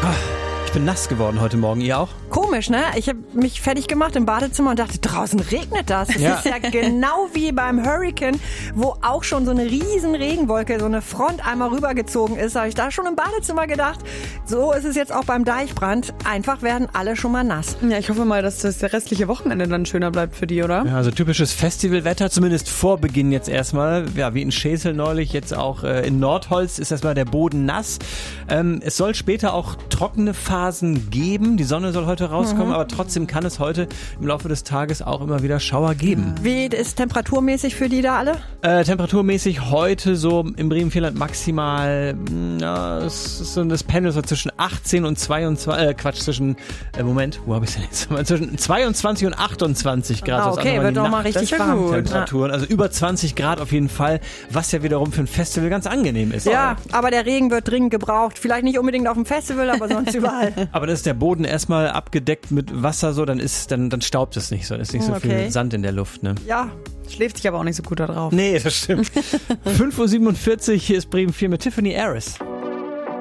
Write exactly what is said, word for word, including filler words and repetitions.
Ich bin nass geworden heute Morgen, ihr auch? Komisch, ne? Ich habe mich fertig gemacht im Badezimmer und dachte, draußen regnet das. Das Ja. ist ja genau wie beim Hurricane, wo auch schon so eine riesen Regenwolke, so eine Front einmal rübergezogen ist. Habe ich da schon im Badezimmer gedacht, so ist es jetzt auch beim Deichbrand. Einfach werden alle schon mal nass. Ja, ich hoffe mal, dass das der restliche Wochenende dann schöner bleibt für die, oder? Ja, also typisches Festivalwetter, zumindest vor Beginn jetzt erstmal. Ja, wie in Schesel neulich, jetzt auch äh, in Nordholz ist erstmal der Boden nass. Ähm, es soll später auch trockene Phasen geben. Die Sonne soll heute rauskommen, mhm. aber trotzdem kann es heute im Laufe des Tages auch immer wieder Schauer geben. Wie ist temperaturmäßig für die da alle? Äh, temperaturmäßig heute so im Bremen-Vierland maximal, na, es ist so das Pendel so zwischen achtzehn und zweiundzwanzig, äh, Quatsch, zwischen, äh, Moment, wo habe ich denn jetzt? Zwischen zweiundzwanzig und achtundzwanzig Grad. Ah, okay, wird doch mal richtig warm. Temperaturen, also über zwanzig Grad auf jeden Fall, was ja wiederum für ein Festival ganz angenehm ist. Ja, aber der Regen wird dringend gebraucht. Vielleicht nicht unbedingt auf dem Festival, aber sonst überall. Aber dann ist der Boden erstmal abgedeckt mit Wasser, so, dann ist, dann, dann staubt es nicht so, dann ist nicht so okay. viel Sand in der Luft, ne? Ja. Schläft sich aber auch nicht so gut da drauf. Nee, das stimmt. fünf Uhr siebenundvierzig, hier ist Bremen vier mit Tiffany Harris.